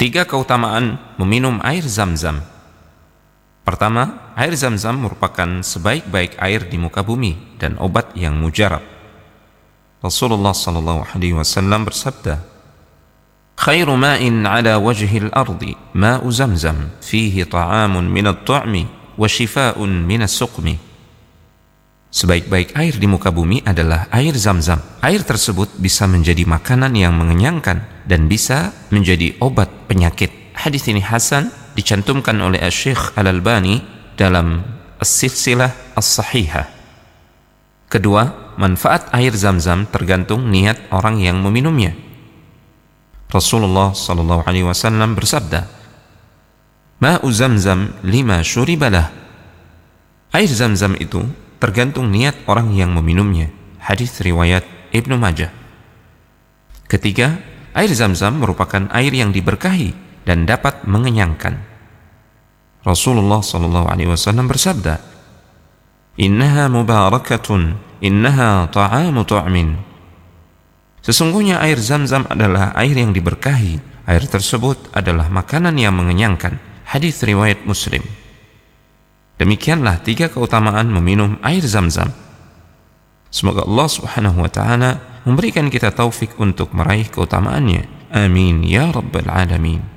3 keutamaan meminum air Zam-Zam. Pertama, air Zam-Zam merupakan sebaik-baik air di muka bumi dan obat yang mujarab. Rasulullah SAW bersabda, "Khairu ma'in 'ala wajhil ardi ma'u Zam-Zam, fihi ta'amun minat tu'mi wa shifaa'un minas suqmi." Sebaik-baik air di muka bumi adalah air Zam-Zam. Air tersebut bisa menjadi makanan yang mengenyangkan dan bisa menjadi obat penyakit. Hadis ini hasan, dicantumkan oleh Syekh Al-Albani dalam As-Silsilah As-Sahihah. Kedua, manfaat air Zam-Zam tergantung niat orang yang meminumnya. Rasulullah SAW bersabda, "Ma'u Zam-Zam lima syuribalah." Air Zam-Zam itu tergantung niat orang yang meminumnya. Hadis riwayat Ibnu Majah. Ketiga, air Zam-Zam merupakan air yang diberkahi dan dapat mengenyangkan. Rasulullah SAW bersabda, "Innaha mubarakatun, innaha ta'amu tu'min." Sesungguhnya air Zam-Zam adalah air yang diberkahi. Air tersebut adalah makanan yang mengenyangkan. Hadis riwayat Muslim. Demikianlah 3 keutamaan meminum air Zam-Zam. Semoga Allah Subhanahu wa ta'ala memberikan kita taufik untuk meraih keutamaannya. Amin ya rabbal alamin.